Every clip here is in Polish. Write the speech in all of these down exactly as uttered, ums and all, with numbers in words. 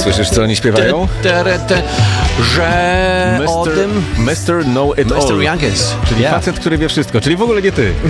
Słyszysz, co oni śpiewają? Te, te, te, że o tym... mister Know It All. mister Youngest. Czyli Yeah. facet, który wie wszystko, czyli w ogóle nie ty.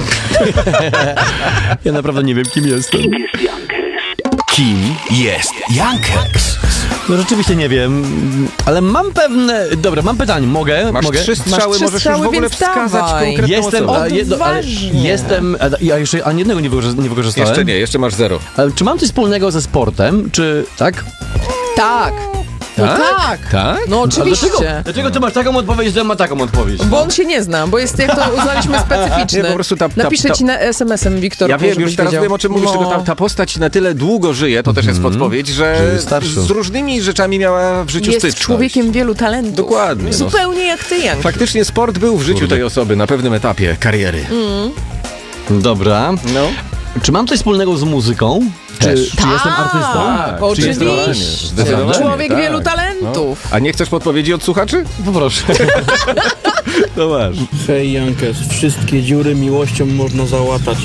Ja naprawdę nie wiem, kim jestem. Kim jest Youngest? No rzeczywiście nie wiem, ale mam pewne... Dobra, mam pytanie, mogę? Masz mogę? trzy strzały, trzy możesz strzały, już w ogóle więc wskazać dawaj. konkretną Jestem, osobę. a jedno, ale Odważnie. jestem, a ja jeszcze ani jednego nie, wykorzyst, nie wykorzystałem. Jeszcze nie, jeszcze masz zero. Ale czy mam coś wspólnego ze sportem, czy tak? Tak. No Tak? tak. Tak? No A oczywiście. Dlaczego, dlaczego ty masz taką odpowiedź, że ma taką odpowiedź? Bo on się nie zna, bo jest, jak to uznaliśmy, specyficzny. Nie, po prostu ta- ta- Napiszę ta- ci na es em esem, Wiktor. Ja wiem, żebyś już teraz wiedział. wiem, o czym mówisz, No. tylko ta, ta postać na tyle długo żyje, to też jest podpowiedź, że Że jest starszy. z różnymi rzeczami miała w życiu Jest styczność. człowiekiem wielu talentów. Dokładnie, no. Zupełnie jak ty, Jan. Faktycznie sport był w życiu Kurde. tej osoby na pewnym etapie kariery. Dobra. No. Czy mam coś wspólnego z muzyką? Czy, Też. czy jestem artystą? Tak, oczywiście. Zdecydowanie, Człowiek tak. wielu talentów. A nie chcesz podpowiedzi od słuchaczy? Poproszę. To masz. Hej Youngest, wszystkie dziury miłością można załatać.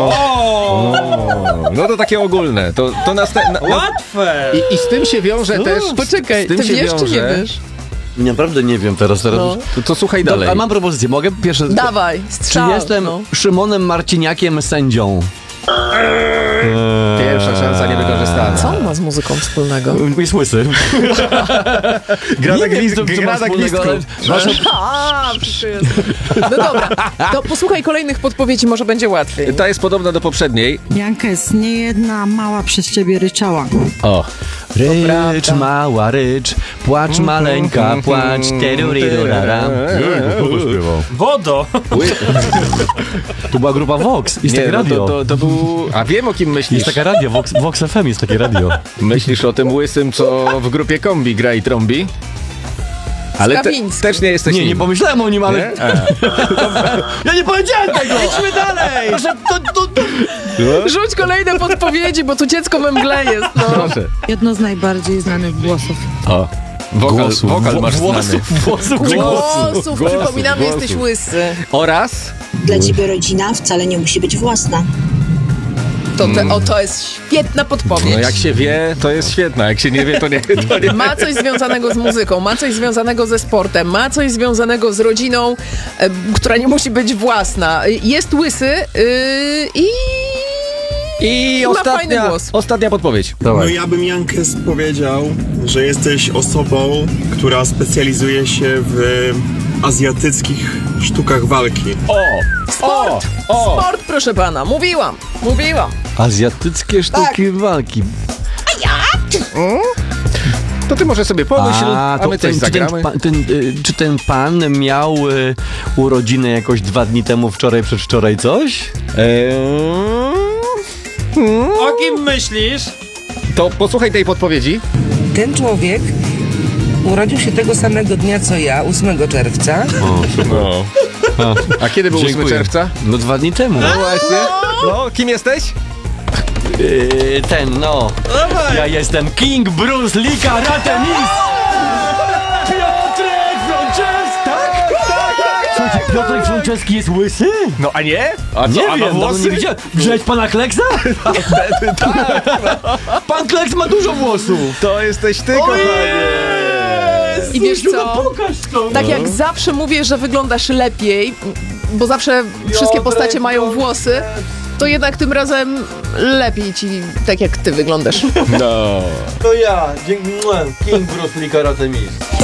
No to takie ogólne. To, to następne. Na, Łatwe! i, I z tym się wiąże też. Poczekaj, z tym ty się wiesz czy nie wiąże- wiesz? Naprawdę nie wiem teraz. teraz. No. To, to słuchaj Dobra, dalej. a mam propozycję, mogę? Pierwsze. Dawaj, Czy strzał. jestem no. Szymonem Marciniakiem sędzią? Pierwsza szansa niewykorzystana. Co on ma z muzyką wspólnego? Jest łysy. Gra na Nie wiem, gwizd- co- co gra ma na wspólnego, gwizdku. ale- Wasza... A, wszystko jest. No dobra, to posłuchaj kolejnych podpowiedzi, może będzie łatwiej. Ta jest podobna do poprzedniej. Jankes, nie jedna mała przez ciebie ryczała. O. Rycz, mała rycz, płacz maleńka, płacz, terurirurara. Wodo! To była grupa Vox, jest takie no radio. to, to, to był... A wiem, o kim myślisz. Jest taka radio, Vox, Vox F M jest takie radio. Myślisz o tym łysym, co w grupie kombi gra i trąbi? Ale te, Skawiński. też nie jesteś Nie, nie nim. pomyślałem o nim, ale... Nie? A. Ja nie powiedziałem tego! Idźmy dalej! Proszę, to, to, to... Rzuć kolejne podpowiedzi, bo tu dziecko we mgle jest, no. Proszę. Jedno z najbardziej znanych głosów. O. Wokal, Głosów, wokal masz znany. włosów, włosów, czy Głosów, Głosów, przypominamy, głosów. jesteś łysy. Oraz... Dla ciebie rodzina wcale nie musi być własna. To te, o, to jest świetna podpowiedź. No jak się wie, to jest świetna. Jak się nie wie, to nie. To nie. Ma coś związanego z muzyką, ma coś związanego ze sportem, ma coś związanego z rodziną, e, która nie musi być własna. Jest łysy yy, i... I ma fajny ostatnia, głos. ostatnia podpowiedź. No ja bym Jankes powiedział, że jesteś osobą, która specjalizuje się w azjatyckich sztukach walki. O! Sport! O! Sport, proszę pana, mówiłam, mówiłam. Azjatyckie sztuki walki. To ty może sobie pomyśl, a, to my coś ten, czy, ten, zagramy. pan- ten, y, czy ten pan miał y, urodziny jakoś dwa dni temu, wczoraj, przedwczoraj coś? Eee, O kim myślisz? to posłuchaj tej podpowiedzi. Ten człowiek urodził się tego samego dnia co ja, ósmego czerwca. No. A kiedy był ósmego Dziękuję. czerwca? No dwa dni temu. No właśnie. No, kim jesteś? Yy, ten, no. Ja jestem King Bruce Lee Karate Mistrz! Piotrek Franceski! Tak? Tak, tak! Słuchajcie, Piotrek Franceski jest łysy? No a nie? A co, Nie a ma wiem, dawno włosy? nie widziałem. Wziąłeś pana Kleksa? Pan Kleks ma dużo włosów. To jesteś ty, kochanie. I wiesz co? Pokaż to. Tak jak zawsze mówię, że wyglądasz lepiej, bo zawsze wszystkie postacie mają włosy, to jednak tym razem lepiej ci, tak jak ty wyglądasz. No. To ja, dzięki King Bruce Lee Karate Mistrz.